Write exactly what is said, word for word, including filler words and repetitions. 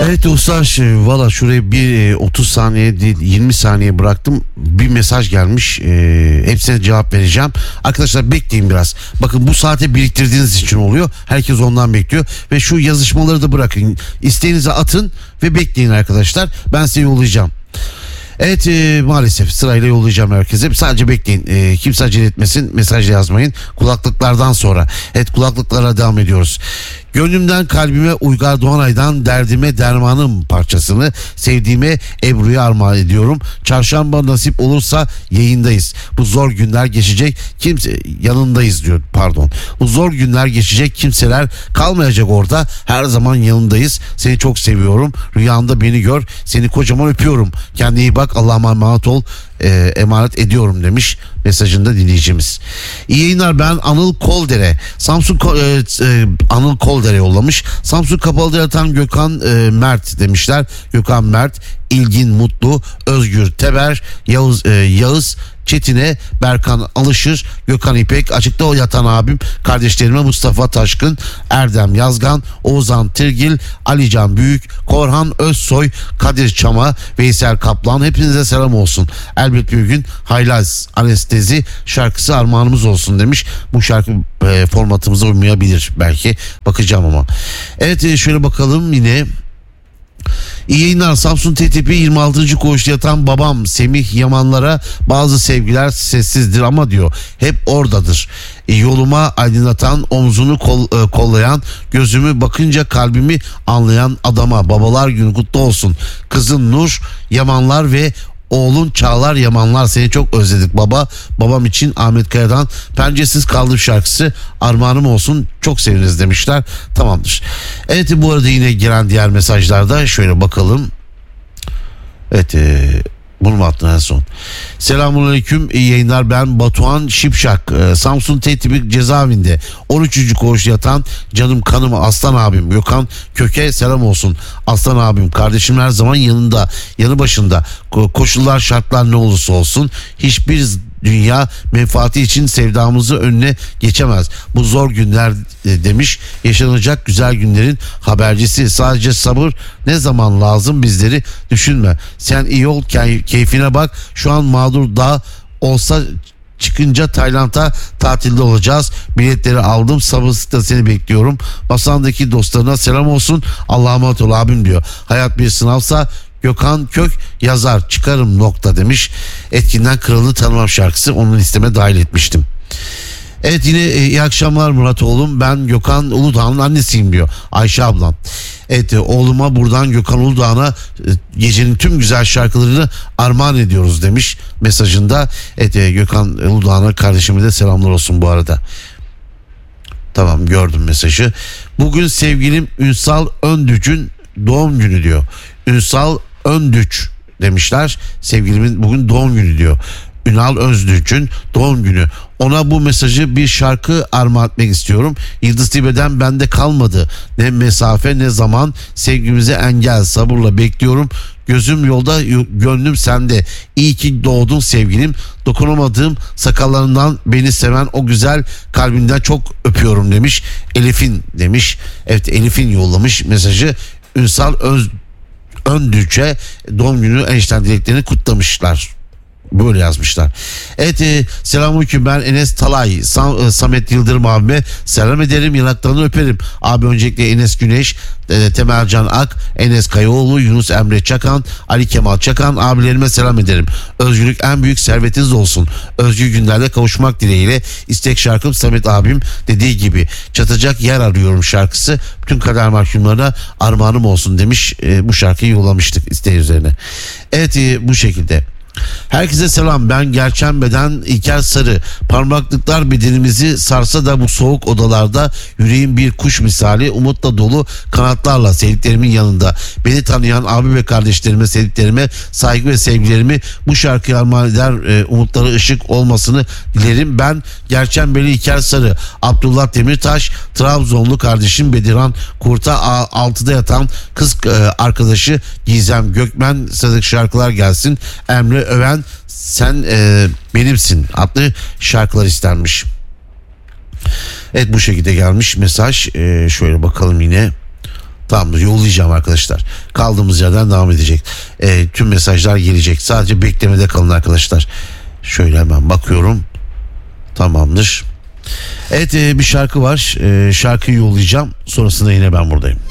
Evet Ustaş, valla şuraya bir otuz saniye değil yirmi saniye bıraktım, bir mesaj gelmiş, e, hepsine cevap vereceğim. Arkadaşlar bekleyin biraz, bakın bu saate biriktirdiğiniz için oluyor, herkes ondan bekliyor ve şu yazışmaları da bırakın, isteğinizi atın ve bekleyin arkadaşlar, ben size yollayacağım. Evet e, maalesef sırayla yollayacağım herkese. Sadece bekleyin. E, kimse acele etmesin. Mesaj yazmayın. Kulaklıklardan sonra. Evet, kulaklıklara devam ediyoruz. Gönlümden kalbime Uygar Doğanay'dan derdime dermanım parçasını sevdiğime Ebru'ya armağan ediyorum. Çarşamba nasip olursa yayındayız. Bu zor günler geçecek, kimse yanındayız diyor, pardon. Bu zor günler geçecek, kimseler kalmayacak orada. Her zaman yanındayız. Seni çok seviyorum. Rüyanda beni gör. Seni kocaman öpüyorum. Kendine iyi bak. Allah'a emanet ol. E, emanet ediyorum demiş mesajında dinleyicimiz. İyi yayınlar, ben Anıl Koldere. Samsun e, e, Anıl Koldere yollamış. Samsun Kapalı'da yatan Gökhan e, Mert demişler. Gökhan Mert, İlgin Mutlu, Özgür Teber, Yağız, e, Yağız Çetin'e, Berkan Alışır, Gökhan İpek, açıkta o yatan abim, kardeşlerime Mustafa Taşkın, Erdem Yazgan, Oğuzhan Tirgil, Alican Büyük, Korhan Özsoy, Kadir Çama, Veysel Kaplan, hepinize selam olsun. Elbet bir gün Haylaz Anestezi şarkısı armağanımız olsun demiş. Bu şarkı e, formatımıza uymayabilir belki, bakacağım ama. Evet e, şöyle bakalım yine. İyi yayınlar. Samsun T T P yirmi altıncı koğuşta yatan babam Semih Yamanlara bazı sevgiler sessizdir ama diyor hep oradadır. E, yoluma aydınlatan, omzunu kol, e, kollayan, gözümü bakınca kalbimi anlayan adama babalar günü kutlu olsun. Kızın Nur Yamanlar ve oğlun Çağlar Yamanlar, seni çok özledik baba. Babam için Ahmet Kaya'dan Penceresiz Kaldım şarkısı armağanım olsun, çok seviniriz demişler. Tamamdır. Evet, bu arada yine gelen diğer mesajlarda şöyle bakalım. Evet e, bunu mu attın en son? Selamünaleyküm, iyi yayınlar, ben Batuhan Şipşak. Ee, Samsun T T P cezaevinde on üçüncü koğuş yatan canım kanım aslan abim Gökhan Köke selam olsun. Aslan abim, kardeşim her zaman yanında, yanı başında. Ko- koşullar şartlar ne olursa olsun hiçbir dünya menfaati için sevdamızı önüne geçemez. Bu zor günler e, demiş, yaşanacak güzel günlerin habercisi. Sadece sabır, ne zaman lazım bizleri düşünme. Sen iyi ol, key- keyfine bak. Şu an mağdur da olsa çıkınca Tayland'a tatilde olacağız. Biletleri aldım, sabırsızlıkla seni bekliyorum. Masandaki dostlarına selam olsun. Allah'a emanet ol abim diyor. Hayat bir sınavsa Gökhan Kök yazar, çıkarım nokta demiş. Etkinden Kralı Tanımam şarkısı, onun listeme dahil etmiştim. Evet yine e, iyi akşamlar Murat oğlum, ben Gökhan Uludağ'ın annesiyim diyor Ayşe ablam. Evet e, oğluma buradan Gökhan Uludağ'ına e, gecenin tüm güzel şarkılarını armağan ediyoruz demiş mesajında. Evet e, Gökhan Uludağ'ına kardeşime de selamlar olsun bu arada. Tamam, gördüm mesajı. Bugün sevgilim Ünsal Öndüç'ün doğum günü diyor. Ünsal Öndüç demişler. Sevgilimin bugün doğum günü diyor. Ünal Özdüç'ün doğum günü. Ona bu mesajı bir şarkı armağan etmek istiyorum. Yıldız Tilbe'den bende kalmadı ne mesafe ne zaman, sevgimize engel, sabırla bekliyorum. Gözüm yolda, gönlüm sende. İyi ki doğdun sevgilim. Dokunamadığım sakallarından beni seven o güzel kalbinden çok öpüyorum demiş. Elif'in demiş. Evet, Elif'in yollamış mesajı. Ünsal Öz Öndüç'e doğum günü enişten dileklerini kutlamışlar. Böyle yazmışlar. Evet e, selamünaleyküm, ben Enes Talay. Sam, e, Samet Yıldırım abime selam ederim, yanaklarını öperim. Abi öncelikle Enes Güneş, e, Temelcan Ak, Enes Kayaoğlu, Yunus Emre Çakan, Ali Kemal Çakan abilerime selam ederim. Özgürlük en büyük servetiniz olsun. Özgür günlerde kavuşmak dileğiyle. İstek şarkım Samet abim dediği gibi çatacak yer arıyorum şarkısı. Bütün kader mahkumlarına armağanım olsun demiş. E, bu şarkıyı yollamıştık isteği üzerine. Evet e, bu şekilde. Herkese selam, ben Gerçen Beden İlker Sarı. Parmaklıklar bedenimizi sarsa da bu soğuk odalarda yüreğim bir kuş misali, umutla dolu kanatlarla sevdiklerimin yanında. Beni tanıyan abi ve kardeşlerime, sevdiklerime saygı ve sevgilerimi bu şarkıya armağan eder, e, umutları ışık olmasını dilerim. Ben Gerçen Beli İlker Sarı. Abdullah Demirtaş, Trabzonlu kardeşim Bediran Kurt'a altıda yatan kız e, arkadaşı Gizem Gökmen, sıradaki şarkılar gelsin. Emre Öven sen e, benimsin adlı şarkılar istenmiş. Evet, bu şekilde gelmiş mesaj. E, şöyle bakalım yine. Tamamdır, yollayacağım arkadaşlar. Kaldığımız yerden devam edecek. E, tüm mesajlar gelecek. Sadece beklemede kalın arkadaşlar. Şöyle hemen bakıyorum. Tamamdır. Evet, e, bir şarkı var. E, şarkıyı yollayacağım. Sonrasında yine ben buradayım.